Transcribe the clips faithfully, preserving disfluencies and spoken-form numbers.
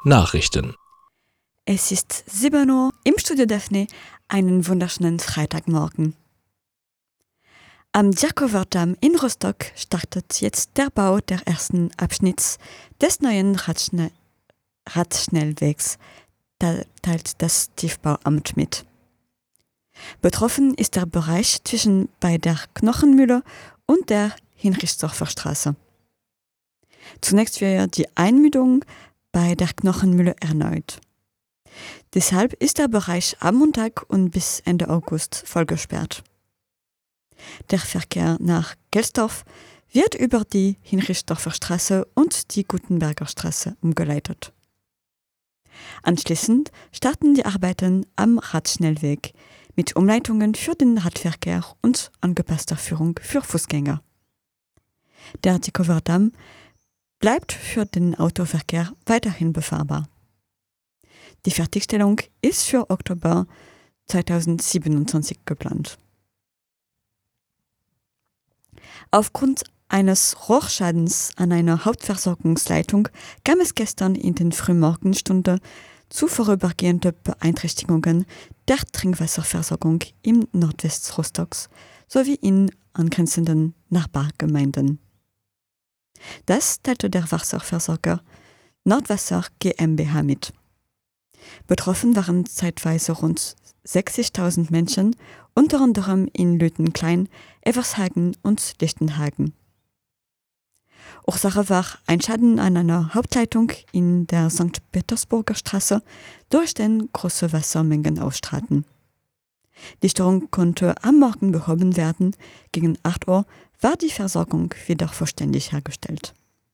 Nachrichten. Es ist sieben Uhr im Studio Daphne, einen wunderschönen Freitagmorgen. Am Djakower-Damm in Rostock startet jetzt der Bau der ersten Abschnitts des neuen Radschne- Radschnellwegs, teilt das Tiefbauamt mit. Betroffen ist der Bereich zwischen bei der Knochenmühle und der Hinrichsdorfer Straße. Zunächst wird die Einmündung bei der Knochenmühle erneut. Deshalb ist der Bereich am Montag und bis Ende August vollgesperrt. Der Verkehr nach Gelsdorf wird über die Hinrichsdorfer Straße und die Gutenberger Straße umgeleitet. Anschließend starten die Arbeiten am Radschnellweg mit Umleitungen für den Radverkehr und angepasster Führung für Fußgänger. Der Djakower-Damm bleibt für den Autoverkehr weiterhin befahrbar. Die Fertigstellung ist für Oktober zweitausendsiebenundzwanzig geplant. Aufgrund eines Rohrschadens an einer Hauptversorgungsleitung kam es gestern in den Frühmorgenstunden zu vorübergehenden Beeinträchtigungen der Trinkwasserversorgung im Nordwest Rostocks sowie in angrenzenden Nachbargemeinden. Das teilte der Wasserversorger Nordwasser GmbH mit. Betroffen waren zeitweise rund sechzigtausend Menschen, unter anderem in Lüttenklein, Evershagen und Lichtenhagen. Ursache war ein Schaden an einer Hauptleitung in der Sankt Petersburger Straße, durch den große Wassermengen ausstrahlten. Die Störung konnte am Morgen behoben werden. Gegen acht Uhr war die Versorgung wieder vollständig hergestellt.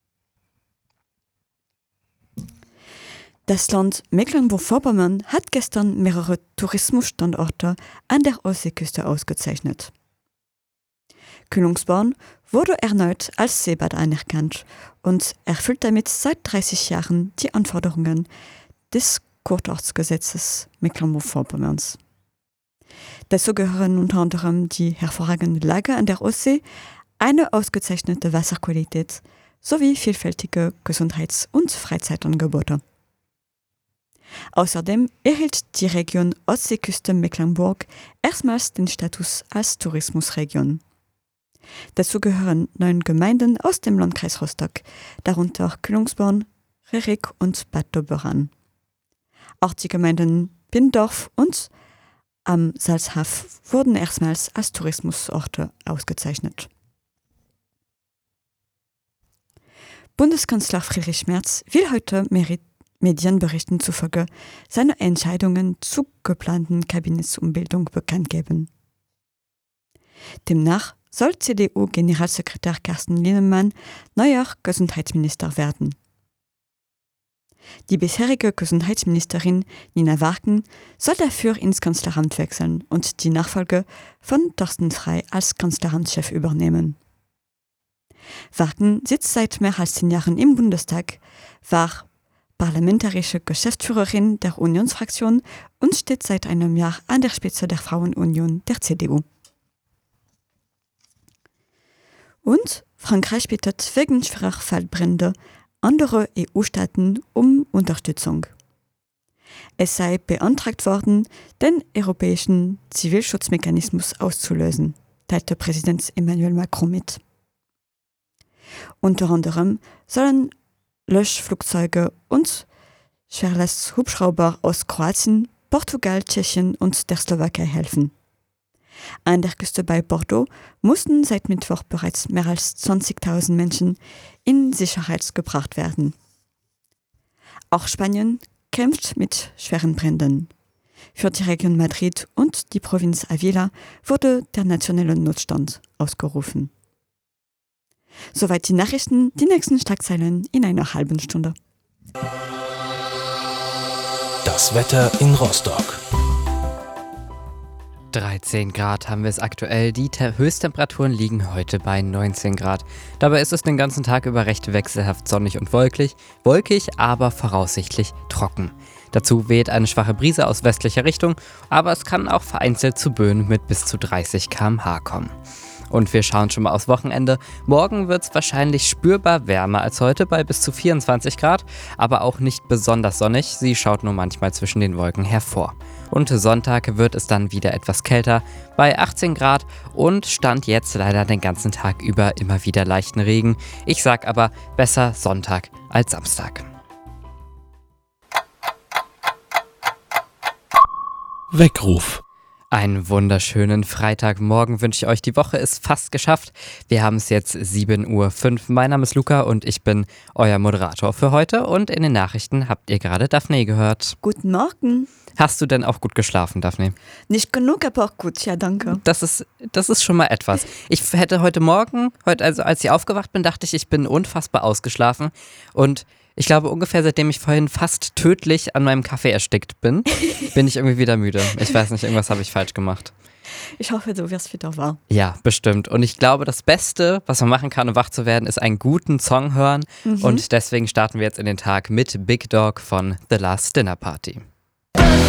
Das Land Mecklenburg-Vorpommern hat gestern mehrere Tourismusstandorte an der Ostseeküste ausgezeichnet. Kühlungsborn wurde erneut als Seebad anerkannt und erfüllt damit seit dreißig Jahren die Anforderungen des Kurortsgesetzes Mecklenburg-Vorpommerns. Dazu gehören unter anderem die hervorragende Lage an der Ostsee, eine ausgezeichnete Wasserqualität sowie vielfältige Gesundheits- und Freizeitangebote. Außerdem erhielt die Region Ostseeküste Mecklenburg erstmals den Status als Tourismusregion. Dazu gehören neun Gemeinden aus dem Landkreis Rostock, darunter Kühlungsborn, Rerik und Bad Doberan. Auch die Gemeinden Bindorf und am Salzhaf wurden erstmals als Tourismusorte ausgezeichnet. Bundeskanzler Friedrich Merz will heute Merit Medienberichten zufolge seine Entscheidungen zur geplanten Kabinettsumbildung bekannt geben. Demnach soll C D U-Generalsekretär Carsten Linnemann neuer Gesundheitsminister werden. Die bisherige Gesundheitsministerin Nina Warken soll dafür ins Kanzleramt wechseln und die Nachfolge von Thorsten Frey als Kanzleramtschef übernehmen. Warken sitzt seit mehr als zehn Jahren im Bundestag, war parlamentarische Geschäftsführerin der Unionsfraktion und steht seit einem Jahr an der Spitze der Frauenunion der C D U. Und Frankreich bittet wegen schwerer Waldbrände andere E U-Staaten um Unterstützung. Es sei beantragt worden, den europäischen Zivilschutzmechanismus auszulösen, teilte Präsident Emmanuel Macron mit. Unter anderem sollen Löschflugzeuge und Schwerlasthubschrauber aus Kroatien, Portugal, Tschechien und der Slowakei helfen. An der Küste bei Bordeaux mussten seit Mittwoch bereits mehr als zwanzigtausend Menschen in Sicherheit gebracht werden. Auch Spanien kämpft mit schweren Bränden. Für die Region Madrid und die Provinz Avila wurde der nationale Notstand ausgerufen. Soweit die Nachrichten, die nächsten Schlagzeilen in einer halben Stunde. Das Wetter in Rostock. dreizehn Grad haben wir es aktuell. Die Te- Höchsttemperaturen liegen heute bei neunzehn Grad. Dabei ist es den ganzen Tag über recht wechselhaft sonnig und wolkig, wolkig, aber voraussichtlich trocken. Dazu weht eine schwache Brise aus westlicher Richtung, aber es kann auch vereinzelt zu Böen mit bis zu dreißig Kilometer pro Stunde kommen. Und wir schauen schon mal aufs Wochenende. Morgen wird es wahrscheinlich spürbar wärmer als heute bei bis zu vierundzwanzig Grad, aber auch nicht besonders sonnig. Sie schaut nur manchmal zwischen den Wolken hervor. Und Sonntag wird es dann wieder etwas kälter bei achtzehn Grad und stand jetzt leider den ganzen Tag über immer wieder leichten Regen. Ich sag aber besser Sonntag als Samstag. Weckruf. Einen wunderschönen Freitagmorgen wünsche ich euch. Die Woche ist fast geschafft. Wir haben es jetzt sieben Uhr fünf. Mein Name ist Luca und ich bin euer Moderator für heute. Und in den Nachrichten habt ihr gerade Daphne gehört. Guten Morgen. Hast du denn auch gut geschlafen, Daphne? Nicht genug, aber auch gut, ja danke. Das ist, das ist schon mal etwas. Ich hätte heute Morgen, heute, also als ich aufgewacht bin, dachte ich, ich bin unfassbar ausgeschlafen. Und ich glaube, ungefähr seitdem ich vorhin fast tödlich an meinem Kaffee erstickt bin, bin ich irgendwie wieder müde. Ich weiß nicht, irgendwas habe ich falsch gemacht. Ich hoffe, du wirst wieder wahr. Ja, bestimmt. Und ich glaube, das Beste, was man machen kann, um wach zu werden, ist einen guten Song hören. Mhm. Und deswegen starten wir jetzt in den Tag mit Big Dog von The Last Dinner Party.